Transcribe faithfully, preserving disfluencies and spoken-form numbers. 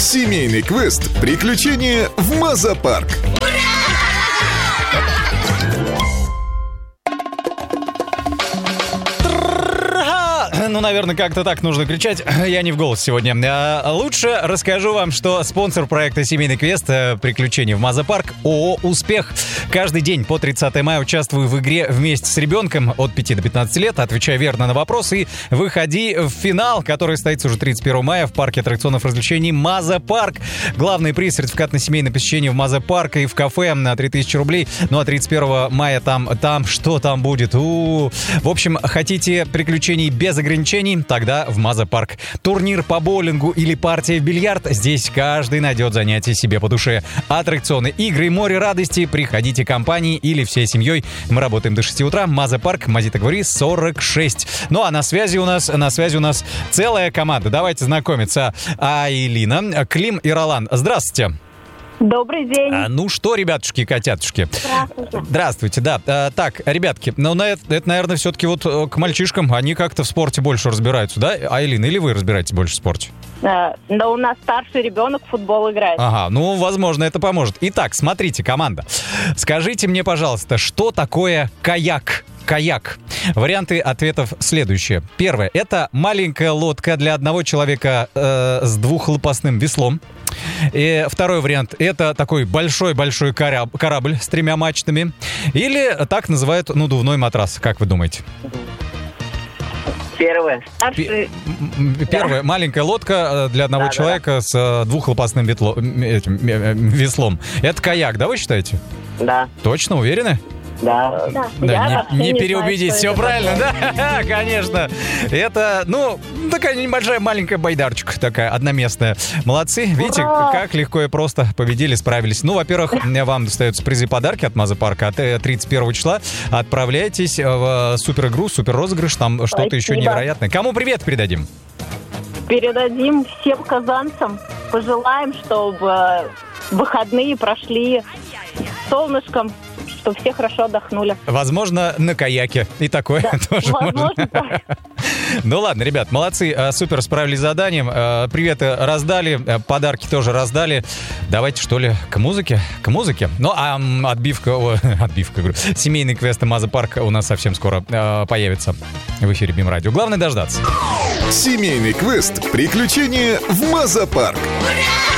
Семейный квест «Приключения в Маза-парк». Ну, наверное, как-то так нужно кричать. Я не в голос сегодня. А лучше расскажу вам, что спонсор проекта «Семейный квест. Приключения в Маза-парк» ООО «Успех». Каждый день по тридцатое мая участвую в игре вместе с ребенком от пяти до пятнадцати лет. Отвечай верно на вопросы и выходи в финал, который состоится уже тридцать первого мая в парке аттракционов и развлечений Маза-парк. Главный приз — сертификат на семейное посещение в Маза-парк и в кафе на три тысячи рублей. Ну а тридцать первого мая там, там, что там будет? У-у-у. В общем, хотите приключений без ограничений? Тогда в Маза-парк. Турнир по боулингу или партия в бильярд? Здесь каждый найдет занятие себе по душе. Аттракционы, игры и море радости. Приходите компанией или всей семьей. Мы работаем до шести утра. Маза-парк, Мазита Гвари, сорок шесть. Ну а на связи у нас, на связи у нас целая команда. Давайте знакомиться. Айлина, Клим и Ролан. Здравствуйте. Добрый день. А, ну что, ребятушки, котятушки. Здравствуйте. Здравствуйте, да. А, так, ребятки, ну на это, это, наверное, все-таки вот к мальчишкам, они как-то в спорте больше разбираются, да? Айлина, или вы разбираетесь больше в спорте? Да, да, у нас старший ребенок в футбол играет. Ага, ну, возможно, это поможет. Итак, смотрите, команда. Скажите мне, пожалуйста, что такое каяк? Каяк. Варианты ответов следующие. Первое. Это маленькая лодка для одного человека э, с двухлопастным веслом. И второй вариант. Это такой большой-большой кораб- корабль с тремя мачтами. Или так называют надувной матрас. Как вы думаете? Первое. Старший... Первое. Да. Маленькая лодка для одного да, человека да. с двухлопастным ветло... этим, веслом. Это каяк, да, вы считаете? Да. Точно, уверены? Да. Да, Да, я не, не не переубедить, знаю, все что правильно, это да? Конечно. Это, ну, такая небольшая маленькая байдарочка такая, одноместная. Молодцы, видите, Ура! как легко и просто победили, справились. Ну, во-первых, вам достаются призы и подарки от Маза-парка. От тридцать первого числа отправляйтесь в супер-игру, супер-розыгрыш, там что-то Спасибо. еще невероятное. Кому привет передадим? Передадим всем казанцам. Пожелаем, чтобы выходные прошли солнышком, чтобы все хорошо отдохнули. Возможно, на каяке. И такое Да, тоже возможно, можно. так. Ну ладно, ребят, молодцы, супер, справились с заданием. Приветы раздали, подарки тоже раздали. Давайте, что ли, к музыке? К музыке. Ну, а отбивка, о, отбивка, говорю, семейный квест Маза-парк у нас совсем скоро э, появится в эфире БИМ-радио. Главное дождаться. Семейный квест «Приключения в Маза-парк».